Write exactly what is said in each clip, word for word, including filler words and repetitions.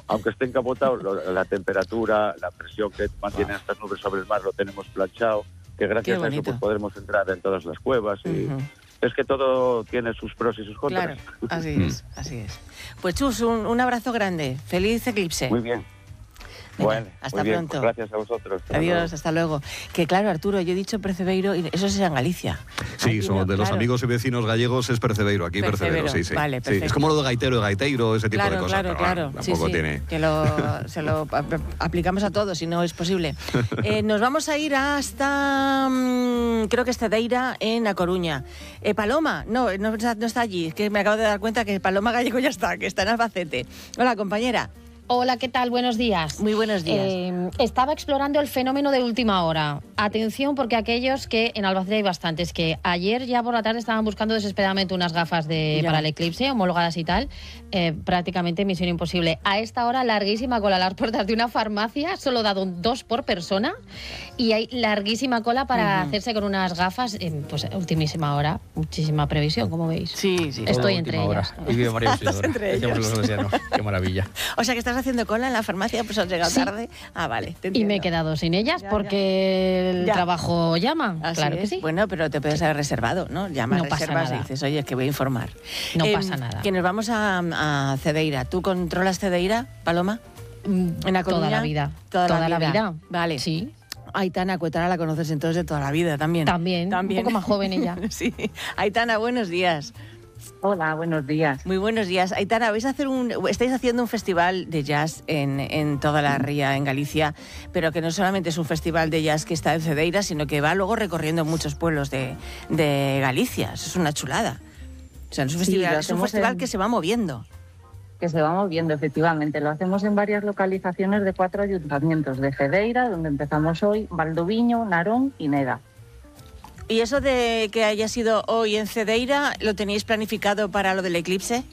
no, aunque esté encapotado, lo, la temperatura, la presión que mantienen estas nubes sobre el mar lo tenemos planchado, que gracias a eso pues podremos entrar en todas las cuevas y... Uh-huh. Es que todo tiene sus pros y sus contras. Claro, así es, así es. Pues Chus, un, un abrazo grande. Feliz eclipse. Muy bien. Venga, bueno, hasta muy bien, pronto. Pues gracias a vosotros. Hasta Adiós, luego. hasta luego. Que claro, Arturo, yo he dicho Percebeiro y eso es en Galicia. Sí, Aquí somos no, de los claro. amigos y vecinos gallegos es Percebeiro, aquí Percebeiro, Percebeiro, sí, sí. vale, sí. Es como lo de gaitero y gaiteiro, ese tipo claro, de cosas. Claro, pero, claro, bueno, sí, tampoco sí, tiene... que lo, se lo aplicamos a todos si no es posible. Eh, nos vamos a ir hasta, mmm, creo que es Cedeira, en A Coruña. Eh, Paloma, no, no, no está allí, es que me acabo de dar cuenta que Paloma Gallego ya está, que está en Albacete. Hola, compañera. Hola, ¿qué tal? Buenos días. Muy buenos días. Eh, estaba explorando el fenómeno de última hora. Atención, porque aquellos que en Albacete hay bastantes, que ayer ya por la tarde estaban buscando desesperadamente unas gafas de, para el eclipse, homologadas y tal, eh, prácticamente misión imposible. A esta hora, larguísima cola a las puertas de una farmacia, solo dado dos por persona, y hay larguísima cola para uh-huh. hacerse con unas gafas, eh, pues ultimísima hora, muchísima previsión, como veis. Sí, sí. Estoy entre ellas. Y vive María Auxiliadora. entre ellos. Qué maravilla. O sea, que estás haciendo cola en la farmacia, pues has llegado sí. tarde. Ah, vale. Te y me he quedado sin ellas ya, porque ya. el ya. trabajo llama. Así claro es. que sí. Bueno, pero te puedes haber reservado, ¿no? Llamas, no pasa reservas nada. y dices, oye, es que voy a informar. No eh, pasa nada. Que nos vamos a, a Cedeira. ¿Tú controlas Cedeira, Paloma? ¿En La Coruña? Toda la vida. Toda, toda la, vida. la vida. Vale. Sí. Aitana Cuetara la conoces entonces de toda la vida también. También. También. Un poco más joven ella. Sí. Aitana, buenos días. Hola, buenos días. Muy buenos días. Aitana, vais a hacer un, estáis haciendo un festival de jazz en, en toda la ría, en Galicia, pero que no solamente es un festival de jazz que está en Cedeira, sino que va luego recorriendo muchos pueblos de, de Galicia. Eso es una chulada. O sea, es un festival, sí, es un festival en... que se va moviendo. Que se va moviendo, efectivamente. Lo hacemos en varias localizaciones de cuatro ayuntamientos de Cedeira, donde empezamos hoy, Valdoviño, Narón y Neda. ¿Y eso de que haya sido hoy en Cedeira, lo teníais planificado para lo del eclipse?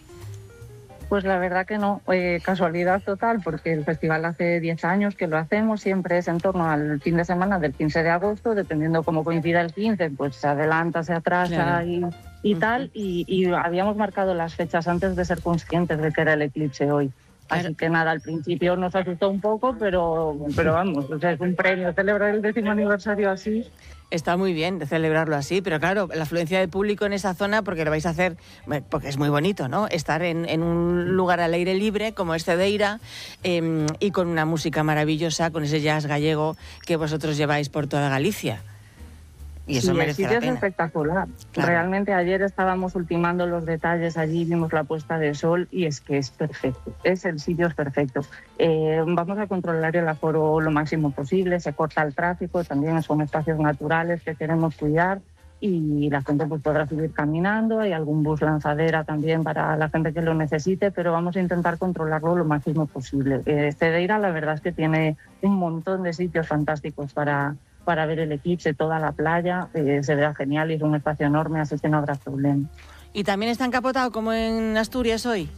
Pues la verdad que no, eh, casualidad total, porque el festival hace diez años que lo hacemos, siempre es en torno al fin de semana del quince de agosto, dependiendo cómo coincida el quince, pues se adelanta, se atrasa claro. y, y uh-huh. tal, y, y habíamos marcado las fechas antes de ser conscientes de que era el eclipse hoy. Claro. Así que nada, al principio nos asustó un poco, pero, pero vamos, o sea, es un premio celebrar el décimo aniversario así. Está muy bien de celebrarlo así, pero claro, la afluencia de público en esa zona, porque lo vais a hacer, porque es muy bonito, ¿no? Estar en, en un lugar al aire libre, como es Cedeira, eh, y con una música maravillosa, con ese jazz gallego que vosotros lleváis por toda Galicia. Y eso sí, merece el sitio la pena. Es espectacular. Claro. Realmente ayer estábamos ultimando los detalles allí, vimos la puesta de sol y es que es perfecto. Es el sitio es perfecto. Eh, vamos a controlar el aforo lo máximo posible, se corta el tráfico, también son espacios naturales que queremos cuidar y la gente pues podrá seguir caminando. Hay algún bus lanzadera también para la gente que lo necesite, pero vamos a intentar controlarlo lo máximo posible. Eh, Cedeira la verdad es que tiene un montón de sitios fantásticos para... para ver el eclipse, toda la playa, eh, se verá genial y es un espacio enorme, así que no habrá problema. ¿Y también está encapotado como en Asturias hoy?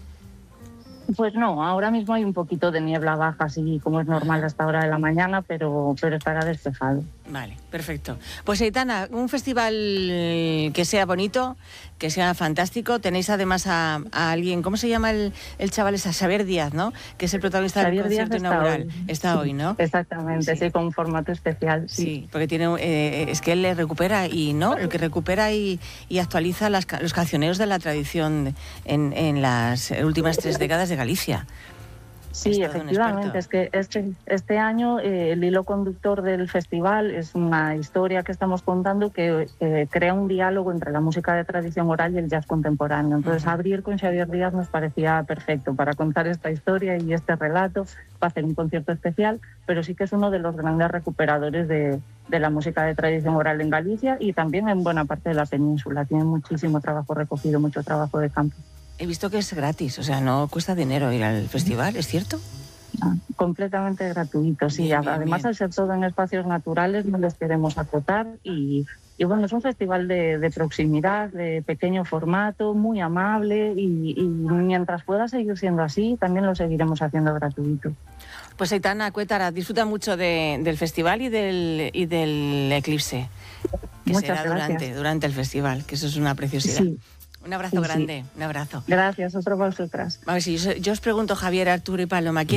Pues no, ahora mismo hay un poquito de niebla baja, así como es normal a esta hora de la mañana, pero, pero estará despejado. Vale, perfecto. Pues Aitana, un festival que sea bonito, que sea fantástico. Tenéis además a, a alguien, ¿cómo se llama el, el chaval? Es a Xavier Díaz, ¿no? Que es el protagonista Xavier del concierto Díaz inaugural. Está hoy, está hoy ¿no? Exactamente, sí, sí, con un formato especial. Sí, sí porque tiene eh, es que él le recupera y no, el que recupera y, y actualiza las, los cancioneros de la tradición en, en las últimas tres décadas de Galicia. Sí, efectivamente, es que este, este año eh, el hilo conductor del festival es una historia que estamos contando que eh, crea un diálogo entre la música de tradición oral y el jazz contemporáneo. Entonces, uh-huh. abrir con Xavier Díaz nos parecía perfecto para contar esta historia y este relato, para hacer un concierto especial, pero sí que es uno de los grandes recuperadores de, de la música de tradición oral en Galicia y también en buena parte de la península. Tiene muchísimo trabajo recogido, mucho trabajo de campo. He visto que es gratis, o sea, no cuesta dinero ir al festival, ¿es cierto? Ah, completamente gratuito, sí. Bien, bien, Además, bien. Al ser todo en espacios naturales, no les queremos acotar y, y bueno, es un festival de, de proximidad, de pequeño formato, muy amable y, y mientras pueda seguir siendo así, también lo seguiremos haciendo gratuito. Pues Aitana Cuetara, disfruta mucho de, del festival y del, y del eclipse, que Muchas será gracias. durante, durante el festival, que eso es una preciosidad. Sí. Un abrazo sí, grande, sí. un abrazo. Gracias, otro para vosotras. A ver, si yo, yo os pregunto, Javier, Arturo y Paloma, ¿quién